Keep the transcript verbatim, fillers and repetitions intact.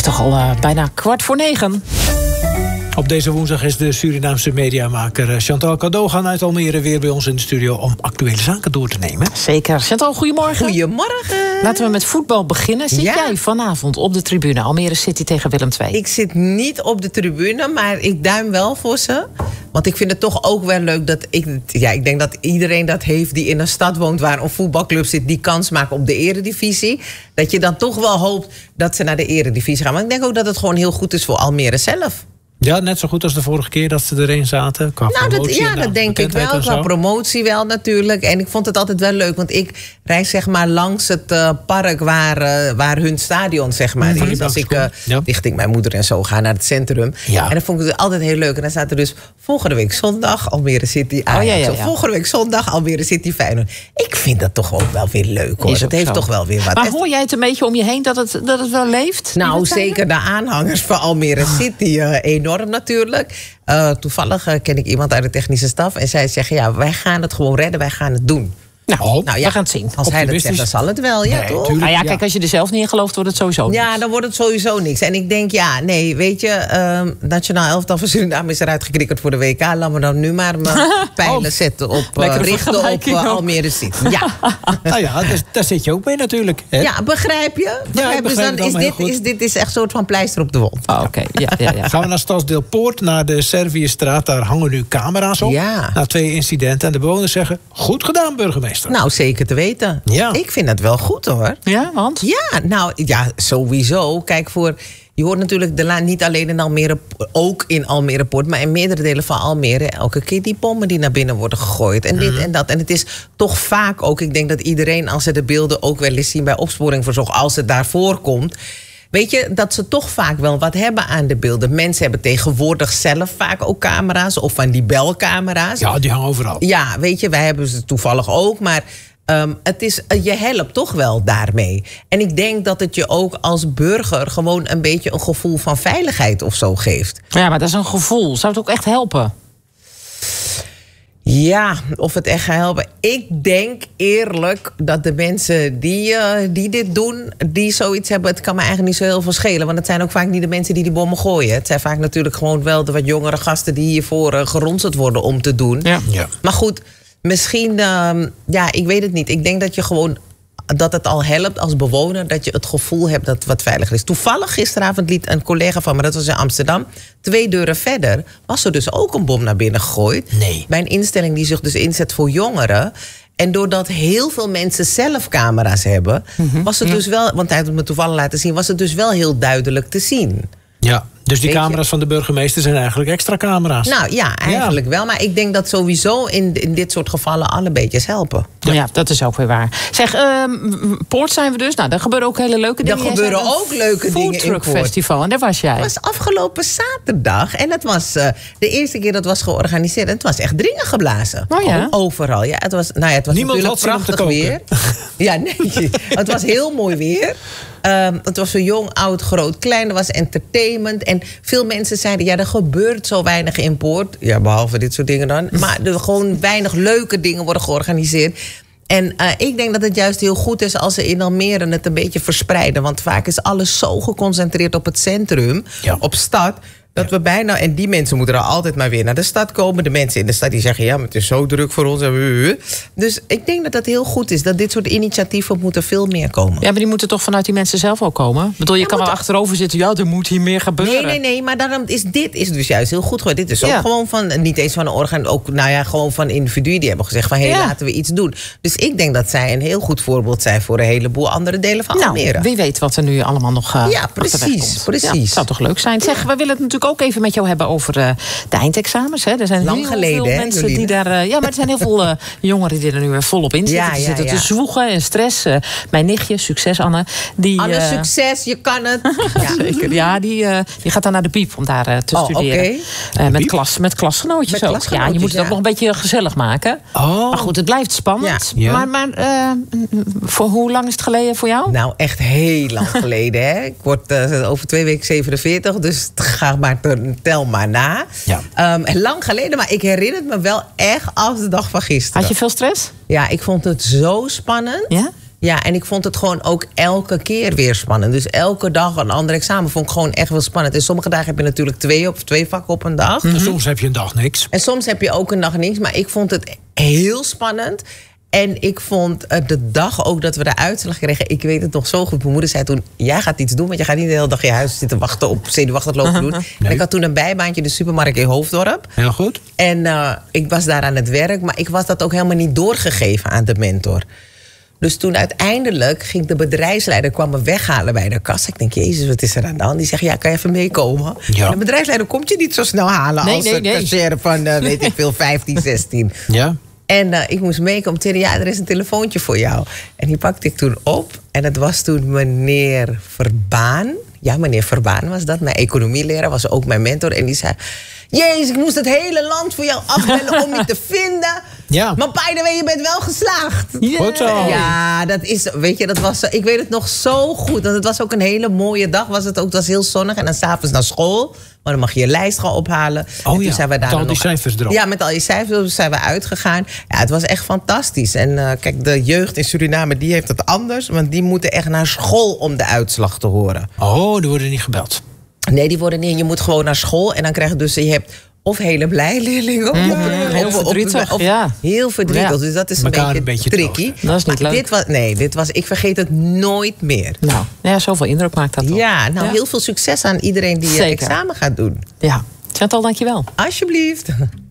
toch al uh, bijna kwart voor negen. Op deze woensdag is de Surinaamse mediamaker Chantal Cadogan uit Almere weer bij ons in de studio om actuele zaken door te nemen. Zeker. Chantal, goedemorgen. Goedemorgen. Laten we met voetbal beginnen. Zit ja. jij vanavond op de tribune? Almere City tegen Willem twee. Ik zit niet op de tribune, maar ik duim wel voor ze. Want ik vind het toch ook wel leuk dat ik... Ja, ik denk dat iedereen dat heeft die in een stad woont waar een voetbalclub zit die kans maakt op de eredivisie. Dat je dan toch wel hoopt dat ze naar de eredivisie gaan. Maar ik denk ook dat het gewoon heel goed is voor Almere zelf. Ja, net zo goed als de vorige keer dat ze erin zaten. Qua nou, dat, ja, en dat denk ik wel. Qua promotie wel natuurlijk. En ik vond het altijd wel leuk. Want ik reis zeg maar langs het uh, park waar, uh, waar hun stadion zeg maar mm-hmm. is. Als ik uh, ja. richting mijn moeder en zo ga naar het centrum. Ja. En dan vond ik het altijd heel leuk. En dan staat er dus volgende week zondag Almere City Ajax. Oh, ja, ja, ja. Volgende week zondag Almere City Feyenoord. Ik vind dat toch ook wel weer leuk hoor. Het heeft zo. toch wel weer wat. Maar hoor jij het een beetje om je heen dat het, dat het wel leeft? Nou, zeker de aanhangers van Almere City uh, enorm. natuurlijk. Uh, toevallig uh, ken ik iemand uit de technische staf. En zij zeggen, ja, wij gaan het gewoon redden. Wij gaan het doen. Nou, oh, nou ja, we gaan het zien. Als hij dat zegt, dan zal het wel. Ja, nee, toch? Tuurlijk, nou ja, kijk, als je er zelf niet in gelooft, wordt het sowieso niks. Ja, dan wordt het sowieso niks. En ik denk, ja, nee, weet je... Um, Nationaal Elftal van Suriname is eruit geknikkerd voor de W K. Laat me dan nu maar mijn pijlen oh, zetten op... Uh, richten op uh, Almere City. Ja. Nou ja, daar, daar zit je ook mee natuurlijk. Hè? Ja, begrijp je? Begrijp ja, begrijp dus dan is dit, is dit is echt een soort van pleister op de wond. Oh, oké, okay. ja, ja, ja. Gaan we naar Stadsdeel Poort, naar de Serviëstraat. Daar hangen nu camera's op. Ja. Na twee incidenten. En de bewoners zeggen, goed gedaan, burgemeester. Nou, zeker te weten. Ja. Ik vind dat wel goed, hoor. Ja, want? Ja, nou, ja, sowieso. Kijk, voor... Je hoort natuurlijk de laan niet alleen in Almere, ook in Almere Poort, maar in meerdere delen van Almere elke keer die bommen die naar binnen worden gegooid. En dit mm. en dat. En het is toch vaak ook, ik denk dat iedereen, als ze de beelden ook wel eens zien bij Opsporing Verzocht, als het daarvoor komt, weet je, dat ze toch vaak wel wat hebben aan de beelden. Mensen hebben tegenwoordig zelf vaak ook camera's, of van die belcamera's. Ja, die hangen overal. Ja, weet je, wij hebben ze toevallig ook, maar... Um, het is, je helpt toch wel daarmee. En ik denk dat het je ook als burger gewoon een beetje een gevoel van veiligheid of zo geeft. Ja, maar dat is een gevoel. Zou het ook echt helpen? Ja, of het echt gaat helpen. Ik denk eerlijk dat de mensen die, uh, die dit doen, die zoiets hebben, het kan me eigenlijk niet zo heel veel schelen. Want het zijn ook vaak niet de mensen die die bommen gooien. Het zijn vaak natuurlijk gewoon wel de wat jongere gasten die hiervoor uh, geronseld worden om te doen. Ja. Ja. Maar goed... Misschien, uh, ja, ik weet het niet. Ik denk dat je gewoon, dat het al helpt als bewoner, dat je het gevoel hebt dat het wat veiliger is. Toevallig gisteravond liet een collega van me, dat was in Amsterdam, twee deuren verder, was er dus ook een bom naar binnen gegooid. Nee. Bij een instelling die zich dus inzet voor jongeren. En doordat heel veel mensen zelf camera's hebben, mm-hmm. was het dus wel, want hij had het me toevallig laten zien, was het dus wel heel duidelijk te zien. Ja, dus die camera's van de burgemeester zijn eigenlijk extra camera's. Nou ja, eigenlijk ja. wel. Maar ik denk dat sowieso in, in dit soort gevallen alle beetjes helpen. Ja, ja, dat is ook weer waar. Zeg, uh, Poort zijn we dus. Nou, daar gebeuren ook hele leuke dingen. Er gebeuren ook leuke dingen in Poort. Festival. En daar was jij. Het was afgelopen zaterdag. En het was uh, de eerste keer dat het was georganiseerd. En het was echt dringen geblazen. Oh ja? Overal. Ja, het was, nou ja, het was Niemand natuurlijk had prachtig weer. Ja, nee. Het was heel mooi weer. Um, het was zo jong, oud, groot, klein. Er was entertainment. En veel mensen zeiden, ja, er gebeurt zo weinig in Poort. Ja, behalve dit soort dingen dan. Maar er gewoon weinig leuke dingen worden georganiseerd. En uh, ik denk dat het juist heel goed is als ze in Almere het een beetje verspreiden. Want vaak is alles zo geconcentreerd op het centrum, ja. op stad. Dat we bijna, en die mensen moeten er altijd maar weer naar de stad komen. De mensen in de stad die zeggen, ja, maar het is zo druk voor ons. Dus ik denk dat dat heel goed is. Dat dit soort initiatieven moeten veel meer komen. Ja, maar die moeten toch vanuit die mensen zelf ook komen? Ik bedoel, je ja, kan wel achterover zitten, ja, er moet hier meer gebeuren. Nee, nee, nee, maar daarom is dit is dus juist heel goed. Dit is ook ja. gewoon van, niet eens van een orgaan, ook nou ja, gewoon van individuen die hebben gezegd van, hé, hey, ja. laten we iets doen. Dus ik denk dat zij een heel goed voorbeeld zijn voor een heleboel andere delen van nou, Almere. Wie weet wat er nu allemaal nog uh, ja, precies, precies. Ja, zou toch leuk zijn. Zeg, ja. we willen het natuurlijk ook even met jou hebben over uh, de eindexamens. Hè. Er zijn Lang heel geleden, veel hè, mensen Jolien? die daar... Uh, ja, maar er zijn heel veel uh, jongeren die er nu volop in zitten. Ja, die ja, zitten ja. te zwoegen en stress. Uh, mijn nichtje, succes Anne. Die, Anne, uh, succes, je kan het. Ja, zeker. Ja, die, uh, die gaat dan naar de Piep om daar uh, te oh, studeren. Okay. Uh, met, klas, met klasgenootjes met ook. Klasgenootjes, ja, je moet het ja. ook nog een beetje gezellig maken. Oh. Maar goed, het blijft spannend. Ja. Ja. Maar, maar uh, voor hoe lang is het geleden voor jou? Nou, echt heel lang geleden. Hè? Ik word uh, over twee weken zevenenveertig, dus ga maar tel maar na. Ja. Um, lang geleden, maar ik herinner het me wel echt als de dag van gisteren. Had je veel stress? Ja, ik vond het zo spannend. Ja? Ja, en ik vond het gewoon ook elke keer weer spannend. Dus elke dag een ander examen vond ik gewoon echt wel spannend. En sommige dagen heb je natuurlijk twee, of twee vakken op een dag. En soms heb je een dag niks. En soms heb je ook een dag niks. Maar ik vond het heel spannend. En ik vond uh, de dag ook dat we de uitslag kregen... ik weet het nog zo goed. Mijn moeder zei toen, jij gaat iets doen... want je gaat niet de hele dag in je huis zitten wachten... op zenuwachtig lopen doen. Nee. En ik had toen een bijbaantje in de supermarkt in Hoofddorp. Heel goed. En uh, ik was daar aan het werk... maar ik was dat ook helemaal niet doorgegeven aan de mentor. Dus toen uiteindelijk ging de bedrijfsleider... kwam me weghalen bij de kassa. Ik denk, jezus, wat is er aan de hand? Die zegt, ja, kan je even meekomen? Ja. En de bedrijfsleider komt je niet zo snel halen... Nee, als nee, een nee. cashier van, uh, weet ik veel, vijftien, zestien. Ja. En uh, ik moest meekomen. Tegen ja, er is een telefoontje voor jou. En die pakte ik toen op. En het was toen meneer Verbaan. Ja, meneer Verbaan was dat. Mijn economieleraar was ook mijn mentor. En die zei... Jezus, ik moest het hele land voor jou afbellen om je te vinden. Ja. Maar by the way, je bent wel geslaagd. Goed zo. Ja, dat is, weet je, dat was, ik weet het nog zo goed. Want het was ook een hele mooie dag. Was het ook, het was heel zonnig. En dan s'avonds naar school. Maar dan mag je je lijst gaan ophalen. Oh en toen ja, zijn we daar met al dan die nog- cijfers erop. Ja, met al die cijfers zijn we uitgegaan. Ja, het was echt fantastisch. En uh, kijk, de jeugd in Suriname, die heeft het anders. Want die moeten echt naar school om de uitslag te horen. Oh, die worden niet gebeld. Nee, die worden niet. Je moet gewoon naar school. En dan krijg je dus, je hebt of hele blij leerlingen. Mm, of, heel of- verdrietig, of ja. Heel verdrietig. Ja. Dus dat is een Mekaar beetje, een beetje tricky. troosten. Dat is niet Maar leuk. Dit was, nee, dit was, ik vergeet het nooit meer. Nou, ja, zoveel indruk maakt dat toch? Ja, nou Ja. heel veel succes aan iedereen die Zeker. examen gaat doen. Ja. Chantal, dankjewel. Alsjeblieft.